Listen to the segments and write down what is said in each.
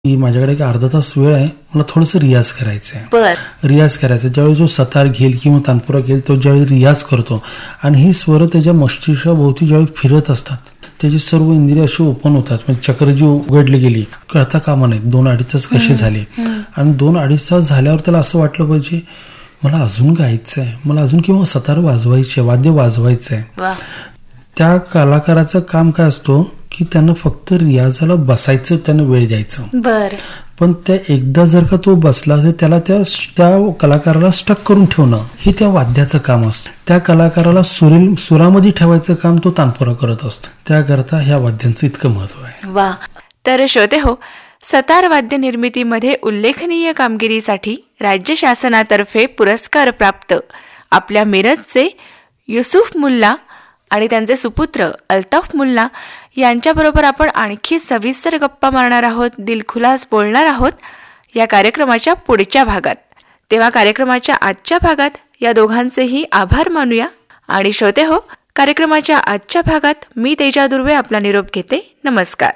की माझ्याकडे एक अर्धा तास वेळ आहे, मला थोडंसं रियाज करायचं आहे. रियाज करायचं ज्यावेळी जो सतार घेईल किंवा तानपुरा घेईल तो ज्यावेळी रियाज करतो आणि ही स्वर त्याच्या मस्तिष्काभोवती ज्यावेळी फिरत असतात, त्याची सर्व इंद्रिय अशी ओपन होतात, म्हणजे चक्र जी उघडली गेली कळता कामा नाहीत. 2-2.5 तास कसे झाले आणि 2-2.5 तास झाल्यावर त्याला असं वाटलं पाहिजे मला अजून गायचं आहे, मला अजून किंवा सतार वाजवायचे, वाद्य वाजवायचं आहे. त्या कलाकाराचं काम काय असतो की त्यांना फक्त रियाजाला बसायचं, त्यांना वेळ द्यायचं. पण त्या एकदा जर का तो बसला तर त्याला त्या कलाकाराला स्टक करून ठेवणं हे त्या वाद्याचं काम असतं. त्या कलाकाराला सुरामध्ये ठेवायचं काम तो तानपुरा करत असतो. त्याकरता ह्या वाद्यांचं इतकं महत्व आहे. वा. तर श्रोते हो, सतार वाद्य निर्मितीमध्ये उल्लेखनीय कामगिरीसाठी राज्य शासनातर्फे पुरस्कार प्राप्त आपल्या मिरजचे युसुफ मुल्ला आणि त्यांचे सुपुत्र अल्ताफ मुल्ला यांच्याबरोबर आपण आणखी सविस्तर गप्पा मारणार आहोत, दिलखुलास बोलणार आहोत या कार्यक्रमाच्या पुढच्या भागात. तेव्हा कार्यक्रमाच्या आजच्या भागात या दोघांचेही आभार मानूया. आणि श्रोते हो, कार्यक्रमाच्या आजच्या भागात मी तेजा दुर्वे आपला निरोप घेते. नमस्कार.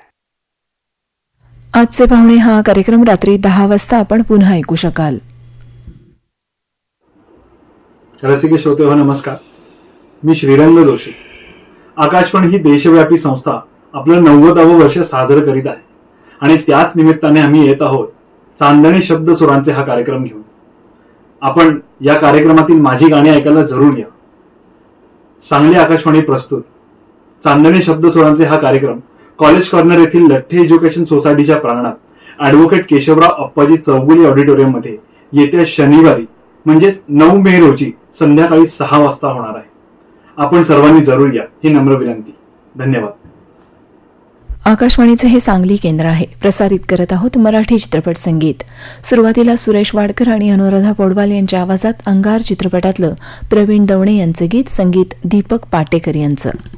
आजचे पाहुणे हा कार्यक्रम रात्री 10 वाजता आपण पुन्हा ऐकू शकाल. रसिक श्रोते हो, नमस्कार. मी श्रीरंग जोशी. आकाशवाणी ही देशव्यापी संस्था आपलं 90वे वर्ष साजरं करीत आहे आणि त्याच निमित्ताने आम्ही येत आहोत चांदणी शब्द सुरांचे हा कार्यक्रम घेऊन. आपण या कार्यक्रमातील माझी गाणी ऐकायला जरूर या. सांगली आकाशवाणी प्रस्तुत चांदणी शब्द सुरांचे हा कार्यक्रम कॉलेज कॉर्नर येथील लठ्ठे एज्युकेशन सोसायटीच्या प्रांगणात ॲडव्होकेट केशवराव अप्पाजी चौगुले ऑडिटोरियम मध्ये येत्या शनिवारी म्हणजेच 9 मे रोजी संध्याकाळी 6 वाजता होणार आहे. आपण सर्वांनी जरूर या, ही नम्र विनंती. धन्यवाद. आकाशवाणीचे हे सांगली केंद्र आहे. प्रसारित करत आहोत मराठी चित्रपट संगीत. सुरुवातीला सुरेश वाडकर आणि अनुराधा पौडवाल यांच्या आवाजात अंगार चित्रपटातलं प्रवीण दवणे यांचं गीत, संगीत दीपक पाटेकर यांचं.